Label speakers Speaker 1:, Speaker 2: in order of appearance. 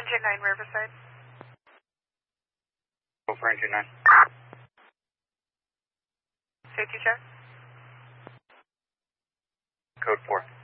Speaker 1: Engine 9 Riverside.
Speaker 2: Go for Engine 9.
Speaker 1: Safety check.
Speaker 2: Code 4.